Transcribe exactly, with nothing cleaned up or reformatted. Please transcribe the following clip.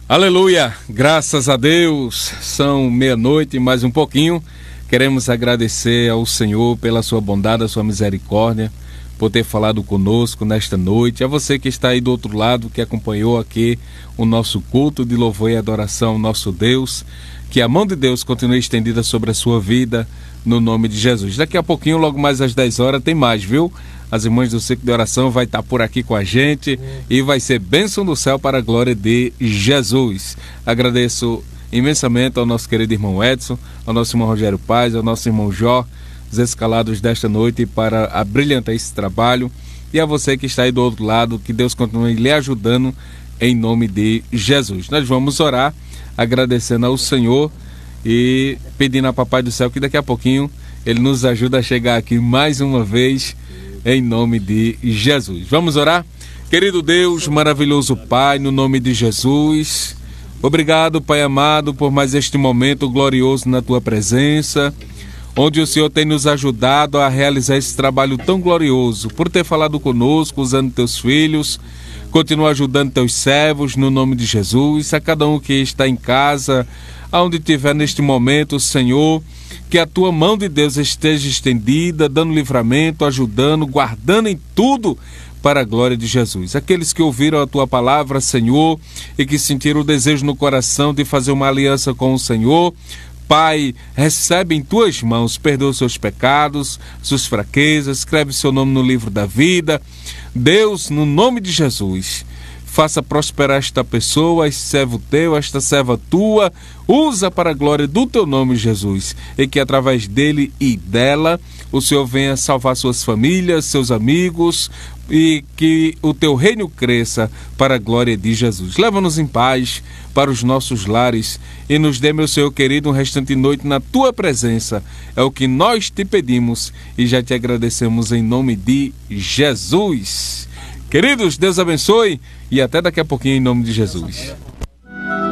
Aleluia, graças a Deus, são meia-noite e mais um pouquinho. Queremos agradecer ao Senhor pela sua bondade, a sua misericórdia, por ter falado conosco nesta noite. A você que está aí do outro lado, que acompanhou aqui o nosso culto de louvor e adoração ao nosso Deus, que a mão de Deus continue estendida sobre a sua vida, no nome de Jesus. Daqui a pouquinho, logo mais às dez horas, tem mais, viu? As irmãs do Ciclo de Oração vai estar por aqui com a gente e vai ser bênção do céu para a glória de Jesus. Agradeço imensamente ao nosso querido irmão Edson, ao nosso irmão Rogério Paz, ao nosso irmão Jó, os escalados desta noite para abrilhantar esse trabalho. E a você que está aí do outro lado, que Deus continue lhe ajudando em nome de Jesus. Nós vamos orar agradecendo ao Senhor e pedindo a Papai do Céu que daqui a pouquinho Ele nos ajuda a chegar aqui mais uma vez em nome de Jesus. Vamos orar? Querido Deus, maravilhoso Pai, no nome de Jesus, obrigado, Pai amado, por mais este momento glorioso na Tua presença, onde o Senhor tem nos ajudado a realizar esse trabalho tão glorioso, por ter falado conosco, usando Teus filhos. Continua ajudando Teus servos, no nome de Jesus, a cada um que está em casa, aonde estiver neste momento, Senhor, que a Tua mão de Deus esteja estendida, dando livramento, ajudando, guardando em tudo para a glória de Jesus. Aqueles que ouviram a Tua palavra, Senhor, e que sentiram o desejo no coração de fazer uma aliança com o Senhor, Pai, recebe em Tuas mãos, perdoa os seus pecados, suas fraquezas, escreve seu nome no livro da vida. Deus, no nome de Jesus, faça prosperar esta pessoa, este servo Teu, esta serva Tua, usa para a glória do Teu nome, Jesus, e que através dele e dela o Senhor venha salvar suas famílias, seus amigos, e que o Teu reino cresça para a glória de Jesus. Leva-nos em paz para os nossos lares e nos dê, meu Senhor querido, um restante noite na Tua presença. É o que nós Te pedimos e já Te agradecemos em nome de Jesus. Queridos, Deus abençoe e até daqui a pouquinho em nome de Jesus.